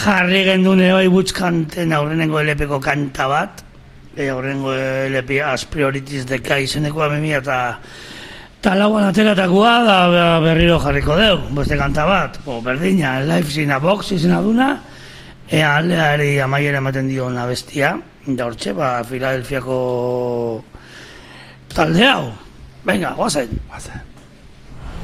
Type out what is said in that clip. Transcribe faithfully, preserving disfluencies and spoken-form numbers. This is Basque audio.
jarri gendune hoi butzkanten aurrenengo L P-ko kanta bat, e, aurrenengo L P As Priorities deka izenekoa memia eta talauan ateratakoa da berriro jarriko deu, beste kanta bat, o, berdina, Life in a Box izena duna, ea aldeari amaiera ematen dio una bestia, da hortxe, ba, Filadelfiako talde hau. Venga, guazen. Guazen.